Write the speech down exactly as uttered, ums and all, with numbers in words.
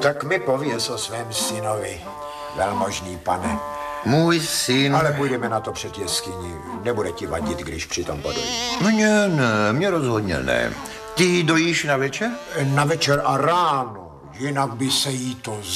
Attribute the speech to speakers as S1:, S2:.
S1: Tak mi pověz o svém synovi, velmožný pane.
S2: Můj syn...
S1: Ale půjdeme na to před jeskyní. Nebude ti vadit, když přitom podojí.
S2: No ne, ne, mě rozhodně ne. Ty dojíš na večer?
S1: Na večer a ráno, jinak by se jí to